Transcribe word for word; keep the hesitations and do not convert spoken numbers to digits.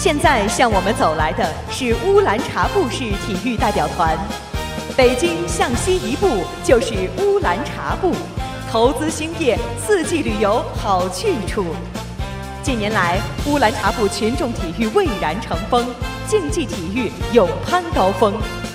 现在向我们走来的是乌兰察布市体育代表团。北京向西一步就是乌兰察布，投资兴业，四季旅游好去处。近年来，乌兰察布群众体育蔚然成风，竞技体育勇攀高峰。